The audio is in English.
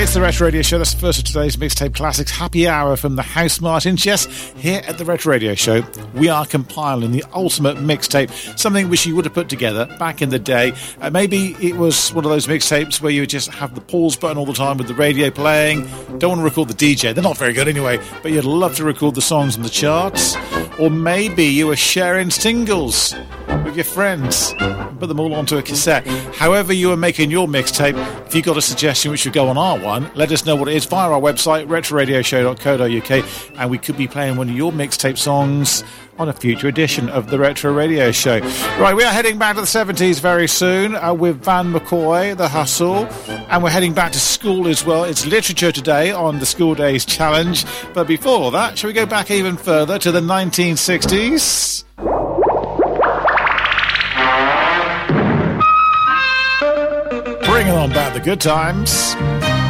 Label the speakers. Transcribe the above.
Speaker 1: It's the Retro Radio Show. That's the first of today's Mixtape Classics Happy Hour from the House Martins. Yes, here at the Retro Radio Show, we are compiling the ultimate mixtape, something which you would have put together back in the day. Maybe it was one of those mixtapes where you just have the pause button all the time with the radio playing. Don't want to record the DJ. They're not very good anyway, but you'd love to record the songs on the charts. Or maybe you were sharing singles with your friends and put them all onto a cassette. However you are making your mixtape, if you've got a suggestion which should go on our one, let us know what it is via our website, retroradioshow.co.uk, and we could be playing one of your mixtape songs on a future edition of the Retro Radio Show. Right, we are heading back to the 70s very soon with Van McCoy, The Hustle, and we're heading back to school as well. It's literature today on the School Days Challenge, but before that, shall we go back even further to the 1960s? Bringing on back the good times.